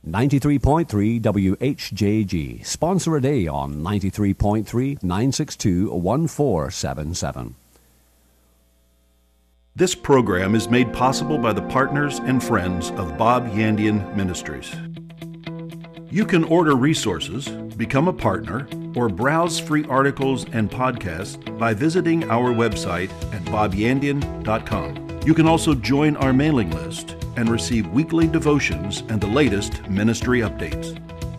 93.3 WHJG. Sponsor a day on 93.3 962 1477. This program is made possible by the partners and friends of Bob Yandian Ministries. You can order resources, become a partner, or browse free articles and podcasts by visiting our website at bobyandian.com. You can also join our mailing list and receive weekly devotions and the latest ministry updates.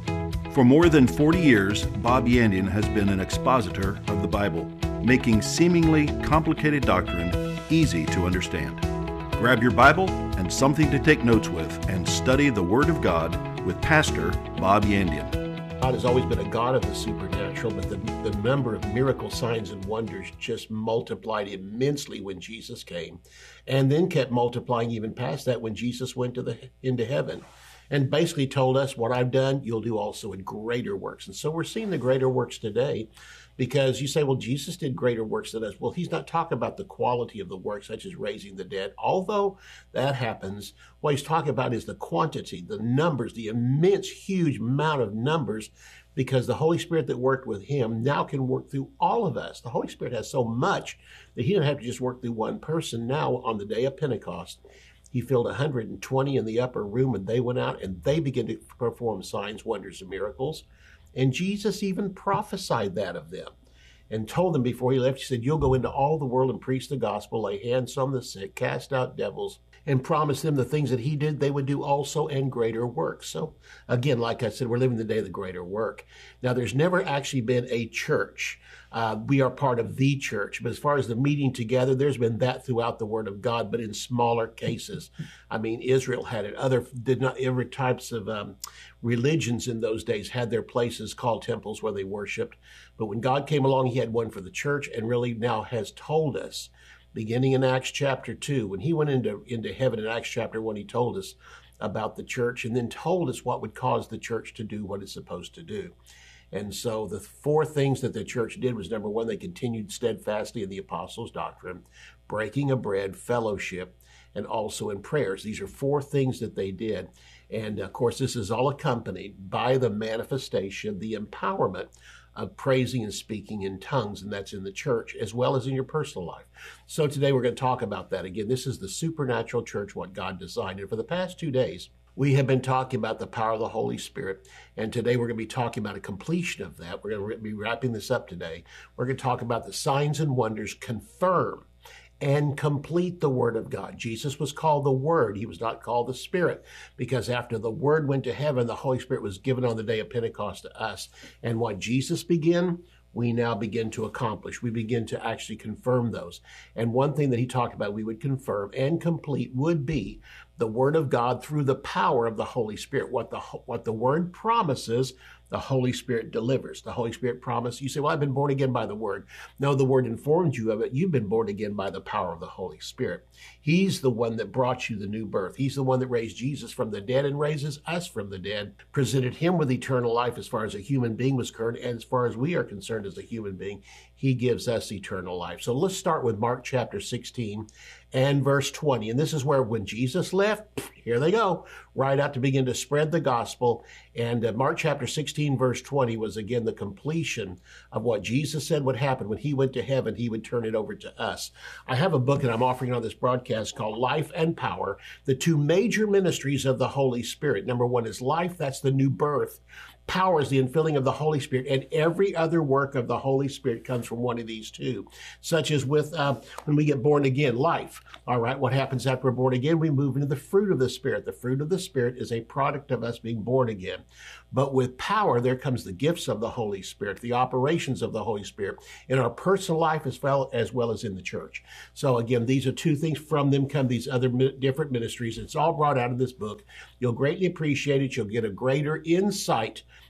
For more than 40 years, Bob Yandian has been an expositor of the Bible, making seemingly complicated doctrine easy to understand. Grab your Bible and something to take notes with and study the Word of God with Pastor Bob Yandian. God has always been a God of the supernatural, but the number of miracle signs and wonders just multiplied immensely when Jesus came, and then kept multiplying even past that when Jesus went into heaven, and basically told us, what I've done, you'll do also in greater works. And so we're seeing the greater works today, because you say, well, Jesus did greater works than us. Well, he's not talking about the quality of the work, such as raising the dead, although that happens. What he's talking about is the quantity, the numbers, the immense, huge amount of numbers, because the Holy Spirit that worked with him now can work through all of us. The Holy Spirit has so much that he didn't have to just work through one person. Now, on the day of Pentecost, he filled 120 in the upper room, and they went out and they began to perform signs, wonders, and miracles. And Jesus even prophesied that of them and told them before he left, he said, you'll go into all the world and preach the gospel, lay hands on the sick, cast out devils, and promise them the things that he did, they would do also and greater work. So again, like I said, we're living the day of the greater work. Now, there's never actually been a church. We are part of the church. But as far as the meeting together, there's been that throughout the Word of God, but in smaller cases. I mean, Israel had it. Every types of religions in those days had their places called temples where they worshiped. But when God came along, he had one for the church, and really now has told us, beginning in Acts chapter 2, when he went into heaven in Acts chapter 1, he told us about the church and then told us what would cause the church to do what it's supposed to do. And so the four things that the church did was, number one, they continued steadfastly in the apostles' doctrine, breaking of bread, fellowship, and also in prayers. These are four things that they did. And of course, this is all accompanied by the manifestation, the empowerment of praising and speaking in tongues, and that's in the church as well as in your personal life. So today we're going to talk about that. Again, this is the supernatural church, what God designed. And for the past 2 days, we have been talking about the power of the Holy Spirit, and today we're going to be talking about a completion of that. We're going to be wrapping this up today. We're going to talk about the signs and wonders confirm and complete the Word of God. Jesus was called the Word. He was not called the Spirit, because after the Word went to heaven, the Holy Spirit was given on the day of Pentecost to us. And what Jesus began, we now begin to accomplish. We begin to actually confirm those. And one thing that he talked about we would confirm and complete would be the Word of God through the power of the Holy Spirit. What the Word promises, the Holy Spirit delivers. The Holy Spirit promise. You say, well, I've been born again by the Word. No, the Word informs you of it. You've been born again by the power of the Holy Spirit. He's the one that brought you the new birth. He's the one that raised Jesus from the dead and raises us from the dead, presented him with eternal life as far as a human being was concerned, and as far as we are concerned as a human being, he gives us eternal life. So let's start with Mark chapter 16 and verse 20. And this is where when Jesus left, here they go, right out to begin to spread the gospel. And Mark chapter 16, verse 20 was again the completion of what Jesus said would happen when he went to heaven. He would turn it over to us. I have a book that I'm offering on this broadcast called Life and Power, the two major ministries of the Holy Spirit. Number one is life. That's the new birth. Power is the infilling of the Holy Spirit, and every other work of the Holy Spirit comes from one of these two, such as with when we get born again, life. All right, what happens after we're born again? We move into the fruit of the Spirit. The fruit of the Spirit is a product of us being born again. But with power, there comes the gifts of the Holy Spirit, the operations of the Holy Spirit in our personal life as well as in the church. So again, these are two things. From them come these other different ministries. It's all brought out of this book. You'll greatly appreciate it. You'll get a greater insight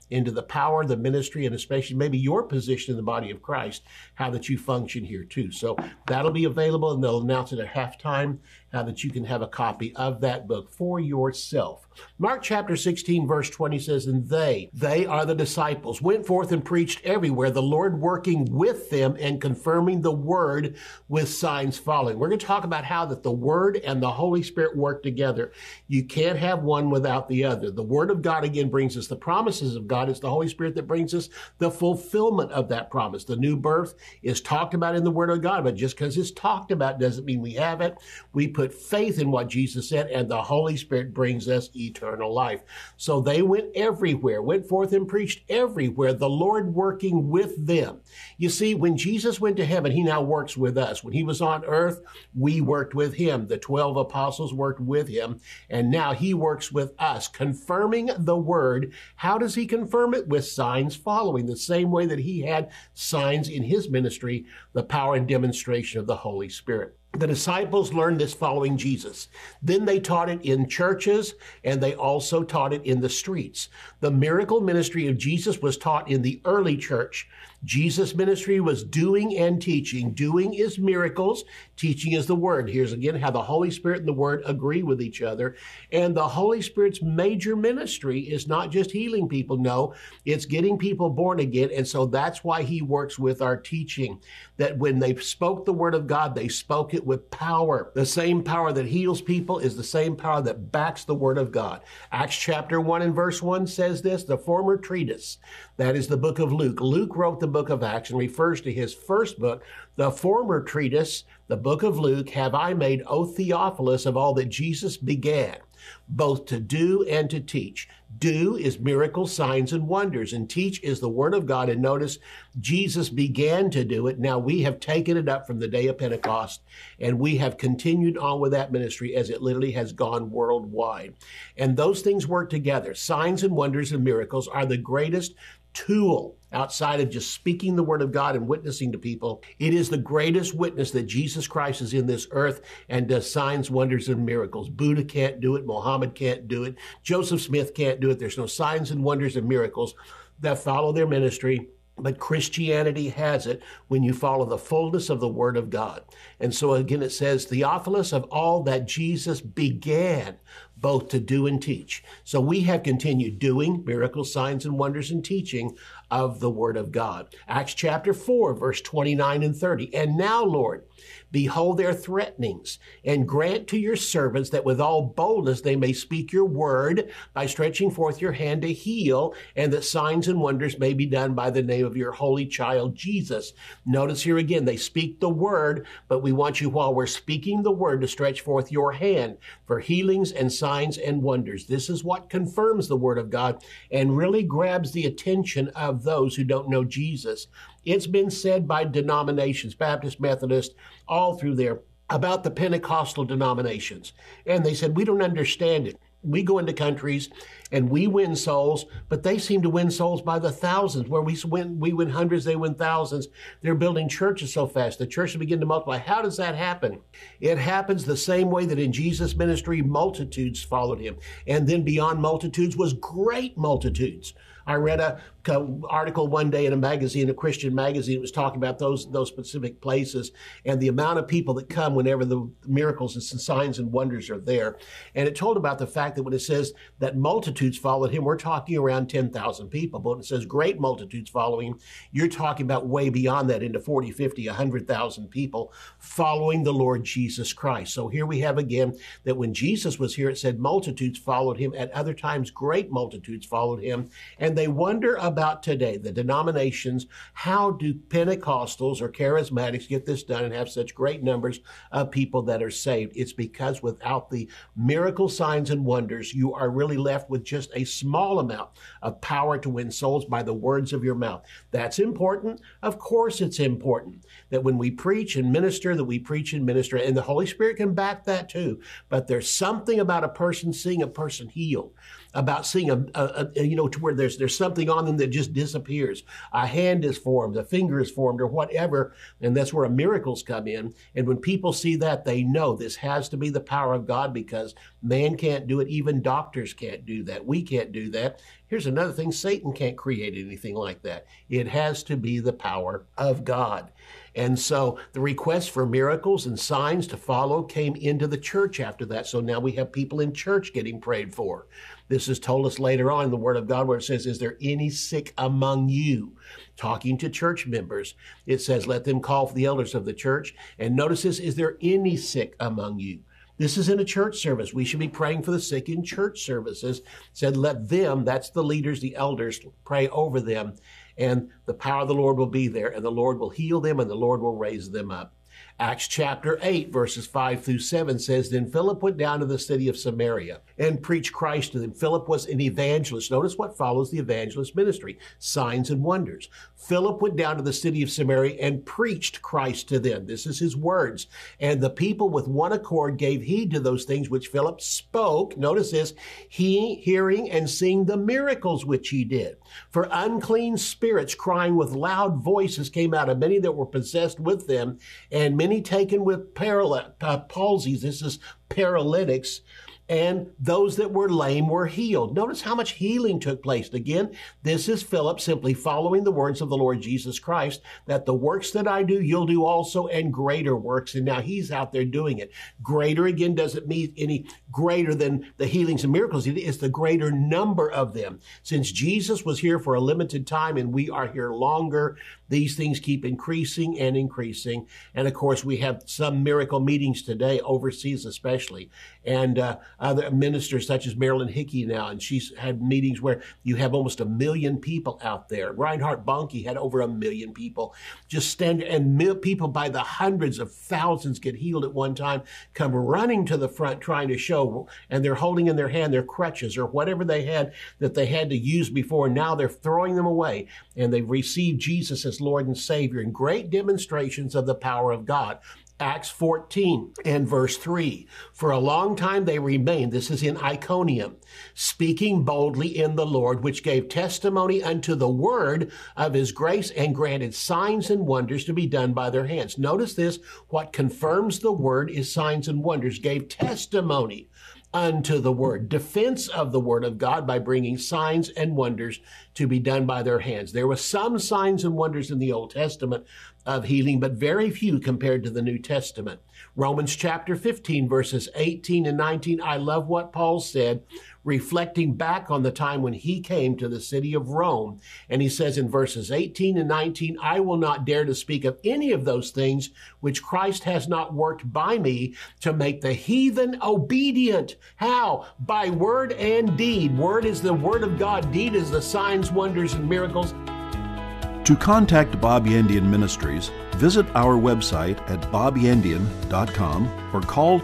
into the power, the ministry, and especially maybe your position in the body of Christ, how that you function here too. So that'll be available, and they'll announce it at halftime, how that you can have a copy of that book for yourself. Mark chapter 16, verse 20 says, and they are the disciples, went forth and preached everywhere, the Lord working with them and confirming the word with signs following. We're going to talk about how that the word and the Holy Spirit work together. You can't have one without the other. The word of God, again, brings us the promises of God. It's the Holy Spirit that brings us the fulfillment of that promise. The new birth is talked about in the word of God, but just because it's talked about doesn't mean we have it. We put faith in what Jesus said, and the Holy Spirit brings us eternal life. So they went everywhere, went forth and preached everywhere, the Lord working with them. You see, when Jesus went to heaven, he now works with us. When he was on earth, we worked with him. The 12 apostles worked with him, and now he works with us, confirming the word. How does he confirm it? With signs following, the same way that he had signs in his ministry, the power and demonstration of the Holy Spirit. The disciples learned this following Jesus. Then they taught it in churches, and they also taught it in the streets. The miracle ministry of Jesus was taught in the early church. Jesus' ministry was doing and teaching. Doing is miracles. Teaching is the word. Here's again how the Holy Spirit and the word agree with each other. And the Holy Spirit's major ministry is not just healing people. No, it's getting people born again. And so that's why he works with our teaching. That when they spoke the word of God, they spoke it with power. The same power that heals people is the same power that backs the word of God. Acts chapter 1 and verse 1 says this, the former treatise, that is the book of Luke. Luke wrote the book of Acts and refers to his first book. The former treatise, the book of Luke, have I made, O Theophilus, of all that Jesus began, both to do and to teach. Do is miracles, signs, and wonders, and teach is the word of God. And notice, Jesus began to do it. Now we have taken it up from the day of Pentecost, and we have continued on with that ministry as it literally has gone worldwide. And those things work together. Signs and wonders and miracles are the greatest tool outside of just speaking the word of God and witnessing to people. It is the greatest witness that Jesus Christ is in this earth and does signs, wonders, and miracles. Buddha can't do it. Muhammad can't do it. Joseph Smith can't do it. There's no signs and wonders and miracles that follow their ministry. But Christianity has it when you follow the fullness of the word of God. And so again, it says, Theophilus, of all that Jesus began, both to do and teach. So we have continued doing miracles, signs, and wonders, and teaching of the word of God. Acts chapter 4, verse 29 and 30. And now, Lord, behold their threatenings, and grant to your servants that with all boldness they may speak your word by stretching forth your hand to heal, and that signs and wonders may be done by the name of your holy child, Jesus. Notice here again, they speak the word, but we want you, while we're speaking the word, to stretch forth your hand for healings and signs and wonders. This is what confirms the word of God and really grabs the attention of those who don't know Jesus. It's been said by denominations, Baptist, Methodist, all through there, about the Pentecostal denominations. And they said, we don't understand it. We go into countries and we win souls, but they seem to win souls by the thousands. Where we win hundreds, they win thousands. They're building churches so fast. The churches begin to multiply. How does that happen? It happens the same way that in Jesus' ministry, multitudes followed him. And then beyond multitudes was great multitudes. I read an article one day in a magazine, a Christian magazine. It was talking about those specific places and the amount of people that come whenever the miracles and signs and wonders are there. And it told about the fact that when it says that multitudes followed him, we're talking around 10,000 people. But when it says great multitudes following him, you're talking about way beyond that, into 40, 50, 100,000 people following the Lord Jesus Christ. So here we have again that when Jesus was here, it said multitudes followed him. At other times, great multitudes followed him. And they wonder about today, the denominations, how do Pentecostals or charismatics get this done and have such great numbers of people that are saved? It's because without the miracle signs and wonders, you are really left with just a small amount of power to win souls by the words of your mouth. That's important. Of course, it's important that when we preach and minister, that we preach and minister, and the Holy Spirit can back that too. But there's something about a person seeing a person healed, about seeing to where there's something on them that just disappears. A hand is formed, a finger is formed, or whatever, and that's where miracles come in. And when people see that, they know this has to be the power of God, because Man can't do it. Even doctors can't do that. We can't do that. Here's another thing. Satan can't create anything like that. It has to be the power of God. And so the request for miracles and signs to follow came into the church after that. So now we have people in church getting prayed for. This is told us later on in the Word of God where it says, is there any sick among you? Talking to church members, it says, let them call for the elders of the church. And notice this, is there any sick among you? This is in a church service. We should be praying for the sick in church services. It said, let them, that's the leaders, the elders, pray over them. And the power of the Lord will be there, and the Lord will heal them, and the Lord will raise them up. Acts chapter 8, verses 5 through 7 says, then Philip went down to the city of Samaria and preached Christ to them. Philip was an evangelist. Notice what follows the evangelist ministry, signs and wonders. Philip went down to the city of Samaria and preached Christ to them. This is his words. And the people with one accord gave heed to those things which Philip spoke. Notice this, he hearing and seeing the miracles which he did. For unclean spirits crying with loud voices came out of many that were possessed with them, and many taken with palsies. This is paralytics. And those that were lame were healed. Notice how much healing took place. Again, this is Philip simply following the words of the Lord Jesus Christ, that the works that I do, you'll do also, and greater works. And now he's out there doing it. Greater, again, doesn't mean any greater than the healings and miracles. It is the greater number of them. Since Jesus was here for a limited time and we are here longer, these things keep increasing and increasing. And of course, we have some miracle meetings today, overseas especially. And other ministers such as Marilyn Hickey now, and she's had meetings where you have almost 1 million people out there. Reinhard Bonnke had over 1 million people just stand, and people by the hundreds of thousands get healed at one time, come running to the front trying to show, and they're holding in their hand their crutches or whatever they had that they had to use before. Now they're throwing them away, and they've received Jesus as Lord and Savior, and great demonstrations of the power of God. Acts 14 and verse 3. For a long time they remained, this is in Iconium, speaking boldly in the Lord, which gave testimony unto the word of his grace, and granted signs and wonders to be done by their hands. Notice this, what confirms the word is signs and wonders, gave testimony unto the word, defense of the word of God by bringing signs and wonders to be done by their hands. There were some signs and wonders in the Old Testament of healing, but very few compared to the New Testament. Romans chapter 15, verses 18 and 19. I love what Paul said, reflecting back on the time when he came to the city of Rome. And he says in verses 18 and 19, I will not dare to speak of any of those things which Christ has not worked by me to make the heathen obedient. How? By word and deed. Word is the word of God. Deed is the signs, wonders, and miracles. To contact Bob Yandian Ministries, visit our website at bobyandian.com or call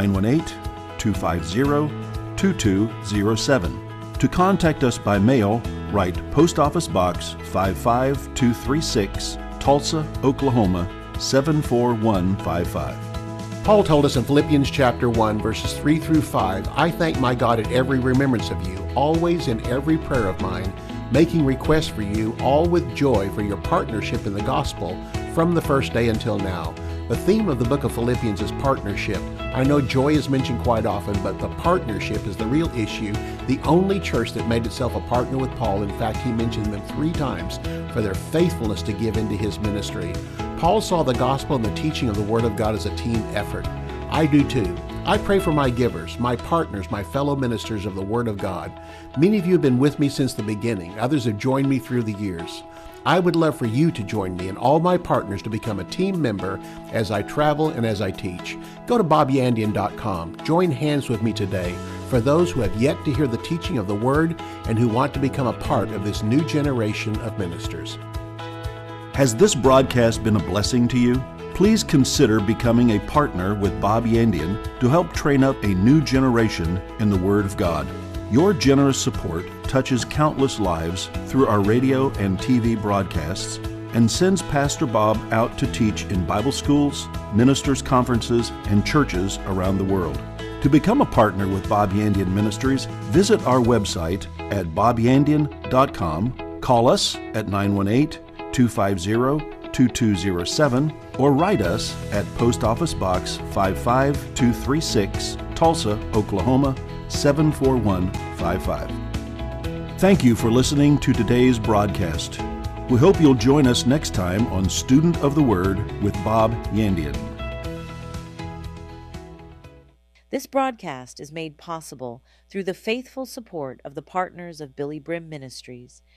918-250-2207. To contact us by mail, write Post Office Box 55236, Tulsa, Oklahoma 74155. Paul told us in Philippians chapter 1, verses 3 through 5, I thank my God at every remembrance of you, always in every prayer of mine, making requests for you, all with joy for your partnership in the gospel from the first day until now. The theme of the book of Philippians is partnership. I know joy is mentioned quite often, but the partnership is the real issue. The only church that made itself a partner with Paul, in fact, he mentioned them 3 times for their faithfulness to give into his ministry. Paul saw the gospel and the teaching of the Word of God as a team effort. I do too. I pray for my givers, my partners, my fellow ministers of the Word of God. Many of you have been with me since the beginning. Others have joined me through the years. I would love for you to join me and all my partners to become a team member as I travel and as I teach. Go to bobyandian.com. Join hands with me today for those who have yet to hear the teaching of the Word and who want to become a part of this new generation of ministers. Has this broadcast been a blessing to you? Please consider becoming a partner with Bob Yandian to help train up a new generation in the Word of God. Your generous support touches countless lives through our radio and TV broadcasts and sends Pastor Bob out to teach in Bible schools, ministers' conferences, and churches around the world. To become a partner with Bob Yandian Ministries, visit our website at bobyandian.com, call us at 918-250-2207, or write us at Post Office Box 55236, Tulsa, Oklahoma 74155. Thank you for listening to today's broadcast. We hope you'll join us next time on Student of the Word with Bob Yandian. This broadcast is made possible through the faithful support of the partners of Billy Brim Ministries